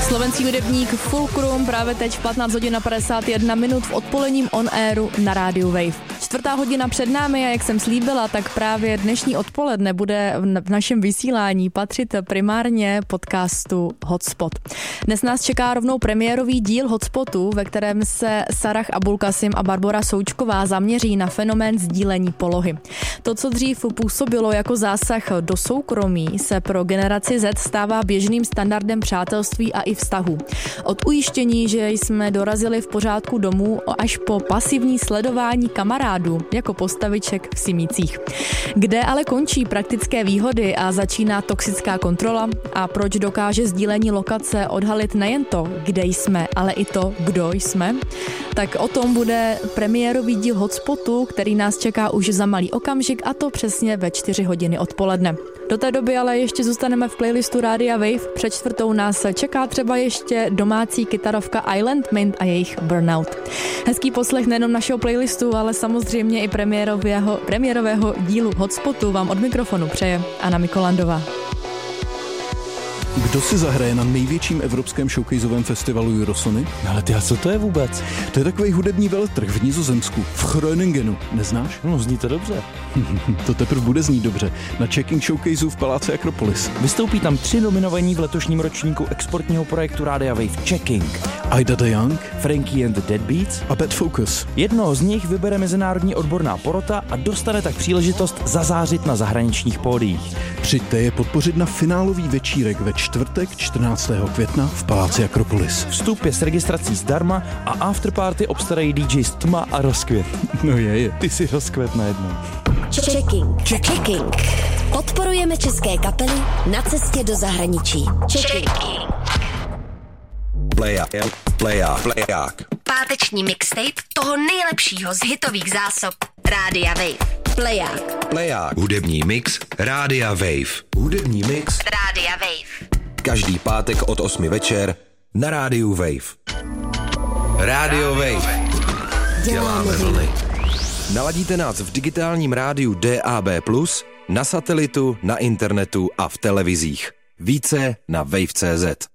Slovenský hudebník Fulcrum právě teď v 15 hodin na 51 minut v odpoledním on airu na rádiu Wave. 4. hodina před námi a jak jsem slíbila, tak právě dnešní odpoledne bude v našem vysílání patřit primárně podcastu Hotspot. Dnes nás čeká rovnou premiérový díl Hotspotu, ve kterém se Sarah Abulkasim a Barbora Součková zaměří na fenomén sdílení polohy. To, co dřív působilo jako zásah do soukromí, se pro generaci Z stává běžným standardem přátelství a i vztahu. Od ujištění, že jsme dorazili v pořádku domů, až po pasivní sledování kamarádů jako postaviček v simících. Kde ale končí praktické výhody a začíná toxická kontrola a proč dokáže sdílení lokace odhalit nejen to, kde jsme, ale i to, kdo jsme? Tak o tom bude premiérový díl Hotspotu, který nás čeká už za malý okamžik, a to přesně ve 4 hodiny odpoledne. Do té doby ale ještě zůstaneme v playlistu Rádia Wave. Před 4. nás čeká třeba ještě domácí kytarovka Island Mint a jejich Burnout. Hezký poslech nejenom našeho playlistu, ale samozřejmě i premiérového dílu Hotspotu vám od mikrofonu přeje Anna Mikolandová. Kdo si zahraje na největším evropském showcaseovém festivalu Eurosony? Ale ty, a co to je vůbec? To je takový hudební veletrh v Nizozemsku, v Groningenu. Neznáš? No, zní to dobře. To teprve bude znít dobře. Na Checking Showcaseu v Paláci Akropolis. Vystoupí tam 3 nominovaní v letošním ročníku exportního projektu Rádia Wave Checking. Ida de Young, Frankie and the Deadbeats a Bad Focus. Jednoho z nich vybere mezinárodní odborná porota a dostane tak příležitost zazářit na zahraničních pódiích. Přijďte je podpořit na finálový večírek ve čtvrtek 14. května v Paláci Akropolis. Vstup je s registrací zdarma a afterparty obstarají DJs Tma a Rozkvět. No je. Ty si Rozkvět najednou. Checking. Podporujeme české kapely na cestě do zahraničí. Checking. Pleják. Páteční mixtape toho nejlepšího z hitových zásob Rádia Wave. Pleják. Hudební mix Rádia Wave. Každý pátek od 8 večer na Rádiu Wave. Rádio Wave. Děláme vlny. Naladíte nás v digitálním rádiu DAB+, na satelitu, na internetu a v televizích. Více na wave.cz.